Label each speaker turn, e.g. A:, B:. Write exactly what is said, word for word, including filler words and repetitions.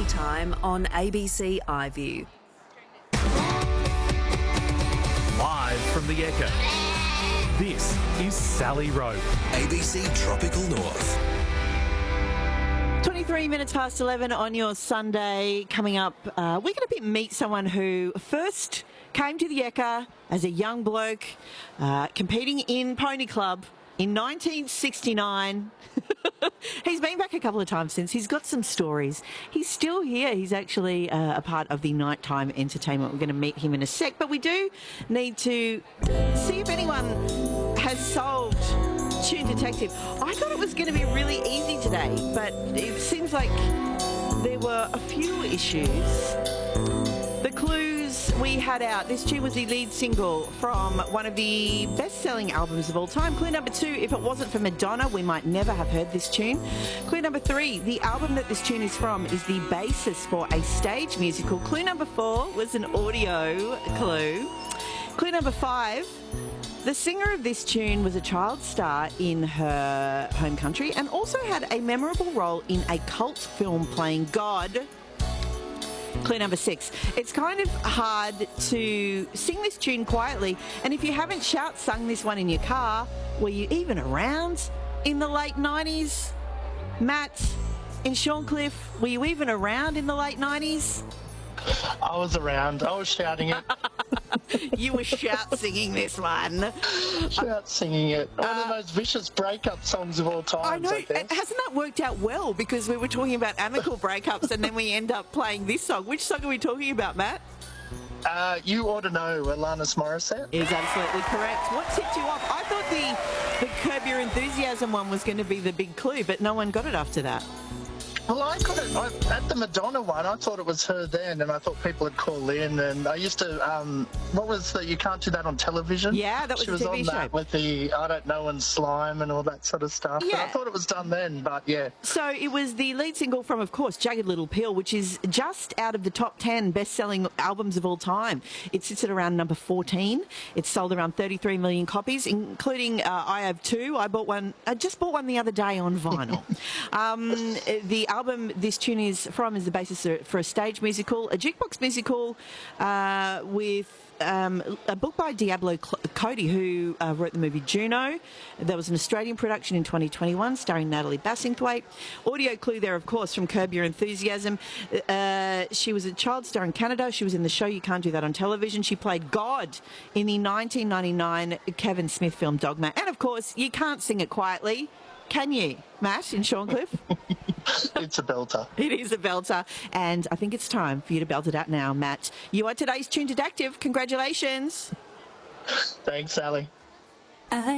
A: Time on A B C iView.
B: Live from the Ekka, this is Sally Rowe.
C: A B C Tropical North.
D: twenty-three minutes past eleven on your Sunday. Coming up, uh, we're going to meet someone who first came to the Ekka as a young bloke, uh, competing in Pony Club in nineteen sixty-nine. He's been back a couple of times since. He's got some stories. He's still here. He's actually uh, a part of the nighttime entertainment. We're going to meet him in a sec, but we do need to see if anyone has solved Tune Detective. I thought it was going to be really easy today, but it seems like there were a few issues. The clues we had out. This tune was the lead single from one of the best-selling albums of all time. Clue number two, if it wasn't for Madonna, we might never have heard this tune. Clue number three, the album that this tune is from is the basis for a stage musical. Clue number four was an audio clue. Clue number five, the singer of this tune was a child star in her home country and also had a memorable role in a cult film playing God. Clue number six. It's kind of hard to sing this tune quietly, and if you haven't shout sung this one in your car, were you even around in the late nineties? Matt, in Shorncliffe, were you even around in the late nineties?
E: I was around. I was shouting it.
D: You were shout singing this one.
E: Shout singing it. One
D: Uh,
E: of the most vicious breakup songs of all time.
D: I know.
E: I think.
D: Hasn't that worked out well? Because we were talking about amicable breakups and then we end up playing this song. Which song are we talking about, Matt?
E: Uh, you ought to know Alanis Morissette.
D: Is absolutely correct. What tipped you off? I thought the, the Curb Your Enthusiasm one was going to be the big clue, but no one got it after that.
E: Well, I got it I, at the Madonna one. I thought it was her then, and I thought people would call in. And I used to, um, what was the, you can't do that on television?
D: Yeah, that was
E: she
D: a
E: was
D: T V
E: on
D: show.
E: that with the I don't know and slime and all that sort of stuff.
D: Yeah.
E: And I thought it was done then, but yeah.
D: So it was the lead single from, of course, Jagged Little Pill, which is just out of the top ten best-selling albums of all time. It sits at around number fourteen. It's sold around thirty-three million copies, including uh, I have two. I bought one. I just bought one the other day on vinyl. um, the album this tune is from is the basis for a stage musical, a jukebox musical uh, with um, a book by Diablo Cody, who uh, wrote the movie Juno. There was an Australian production in twenty twenty-one starring Natalie Bassingthwaighte. Audio clue there, of course, from Curb Your Enthusiasm. Uh, she was a child star in Canada. She was in the show You Can't Do That on Television. She played God in the nineteen ninety-nine Kevin Smith film Dogma. And, of course, you can't sing it quietly, can you, Matt, in Shorncliffe?
E: It's a belter.
D: It is a belter, and I think it's time for you to belt it out now, Matt. You are today's Tune Detective. Congratulations.
E: Thanks, Sally.
A: I